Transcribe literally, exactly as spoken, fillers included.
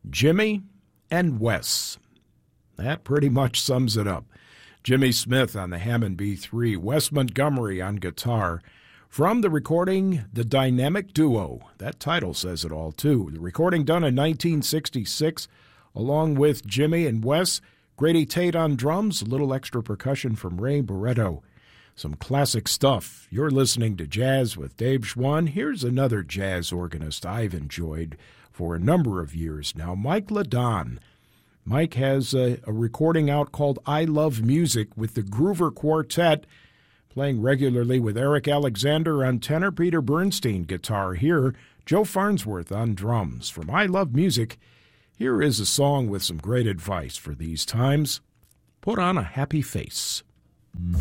Jimmy and Wes. That pretty much sums it up. Jimmy Smith on the Hammond B three, Wes Montgomery on guitar. From the recording, The Dynamic Duo. That title says it all, too. The recording done in nineteen sixty-six, along with Jimmy and Wes, Grady Tate on drums, a little extra percussion from Ray Barretto. Some classic stuff. You're listening to Jazz with Dave Schwann. Here's another jazz organist I've enjoyed for a number of years now, Mike LeDon. Mike has a, a recording out called I Love Music with the Groover Quartet, playing regularly with Eric Alexander on tenor, Peter Bernstein guitar. Here, Joe Farnsworth on drums. From I Love Music, here is a song with some great advice for these times. Put on a happy face.